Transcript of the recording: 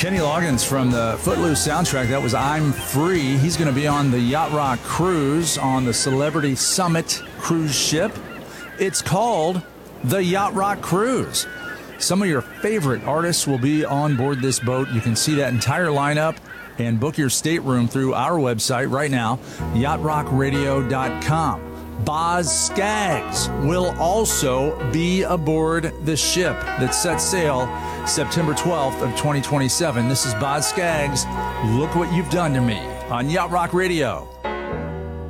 Kenny Loggins from the Footloose soundtrack. That was I'm Free. He's going to be on the Yacht Rock cruise on the Celebrity Summit cruise ship. It's called the Yacht Rock Cruise. Some of your favorite artists will be on board this boat. You can see that entire lineup and book your stateroom through our website right now, yachtrockradio.com. Boz Scaggs will also be aboard the ship that sets sail September 12th of 2027. This is Boz Scaggs. Look What You've Done to Me on Yacht Rock Radio.